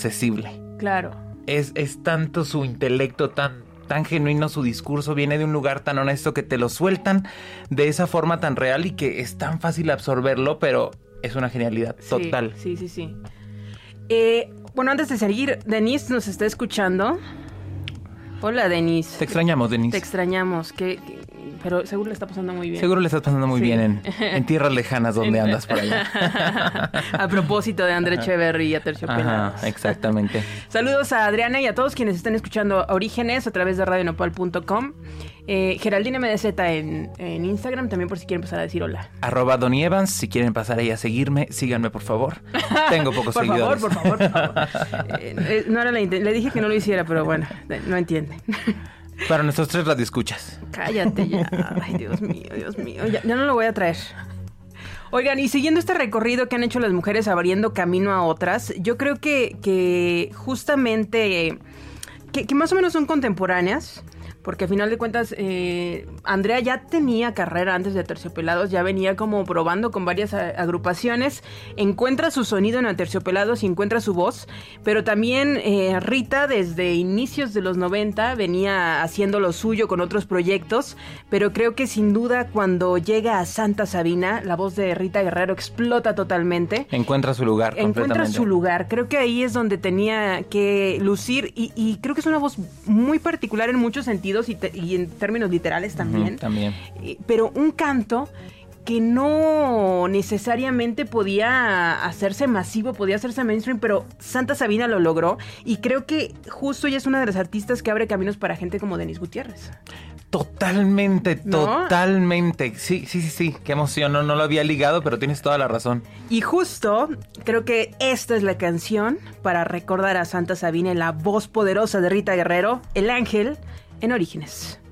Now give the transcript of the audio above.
accesible. Claro. Es tanto su intelecto tan genuino, su discurso viene de un lugar tan honesto que te lo sueltan de esa forma tan real y que es tan fácil absorberlo, pero es una genialidad total. Sí. Bueno, antes de seguir, Denise nos está escuchando. Hola, Denise. Te extrañamos, Denise. Te extrañamos, pero seguro le está pasando muy bien. Seguro le estás pasando muy bien en tierras lejanas donde andas por allá. A propósito de André Echeverry y Aterciopelados. Ajá, exactamente. Saludos a Adriana y a todos quienes están escuchando Orígenes a través de radionopal.com. Geraldine MDZ en Instagram también, por si quieren pasar a decir hola. @Donny Evans, si quieren pasar ahí a seguirme, síganme por favor. Tengo pocos seguidores. Por favor. No era le dije que no lo hiciera, pero bueno, no entiende. Para nuestros 3 radioescuchas. Cállate ya. Ay, Dios mío. Ya no lo voy a traer. Oigan, y siguiendo este recorrido que han hecho las mujeres abriendo camino a otras, yo creo que justamente que más o menos son contemporáneas. Porque a final de cuentas, Andrea ya tenía carrera antes de Aterciopelados, ya venía como probando con varias agrupaciones, encuentra su sonido en Aterciopelados y encuentra su voz, pero también Rita desde inicios de los 90 venía haciendo lo suyo con otros proyectos, pero creo que sin duda cuando llega a Santa Sabina, la voz de Rita Guerrero explota totalmente. Encuentra su lugar completamente. Creo que ahí es donde tenía que lucir y creo que es una voz muy particular en muchos sentidos. Y en términos literales también. También. Pero un canto que no necesariamente podía hacerse masivo, podía hacerse mainstream, pero Santa Sabina lo logró. Y creo que justo ella es una de las artistas que abre caminos para gente como Denise Gutiérrez. Totalmente, ¿no? Totalmente. Sí. Qué emoción. No lo había ligado, pero tienes toda la razón. Y justo creo que esta es la canción para recordar a Santa Sabina, la voz poderosa de Rita Guerrero, El Ángel, en Orígenes.